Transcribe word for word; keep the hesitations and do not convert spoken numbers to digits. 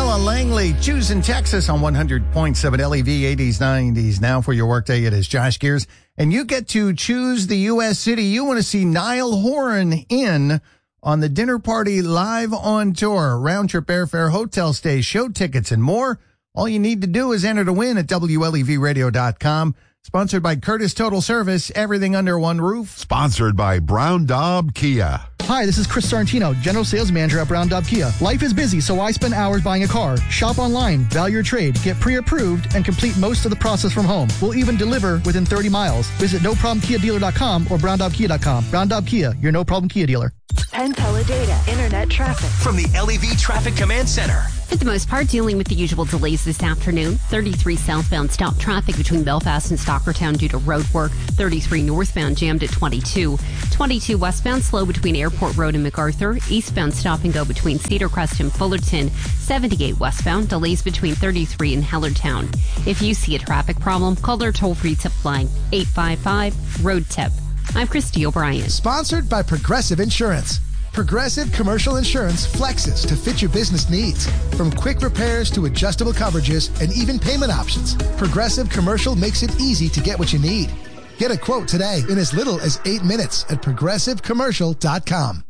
Noah Langley, choosing Texas on one hundred point seven L E V, eighties, nineties. Now for your workday, it is Josh Gears. And you get to choose the U S city you want to see Niall Horan in on the dinner party live on tour. Round trip airfare, hotel stay, show tickets, and more. All you need to do is enter to win at W L E V radio dot com. Sponsored by Curtis Total Service, everything under one roof. Sponsored by Brown Daub Kia. Hi, this is Chris Sorrentino, General Sales Manager at Brown Daub Kia. Life is busy, so I spend hours buying a car. Shop online, value your trade, get pre-approved, and complete most of the process from home. We'll even deliver within thirty miles. Visit no problem kia dealer dot com or brown daub kia dot com. Brown Daub Kia, your no-problem Kia dealer. Penn Teledata, Internet traffic. From the L E V Traffic Command Center. For the most part, dealing with the usual delays this afternoon. thirty-three southbound stop traffic between Belfast and Stockertown due to road work. thirty-three northbound jammed at twenty-two. twenty-two westbound slow between Airport Road and MacArthur. Eastbound stop and go between Cedar Crest and Fullerton. seventy-eight westbound delays between thirty-three and Hellertown. If you see a traffic problem, call their toll-free tip line eight five five, road tip. I'm Christy O'Brien. Sponsored by Progressive Insurance. Progressive Commercial Insurance flexes to fit your business needs. From quick repairs to adjustable coverages and even payment options, Progressive Commercial makes it easy to get what you need. Get a quote today in as little as eight minutes at progressive commercial dot com.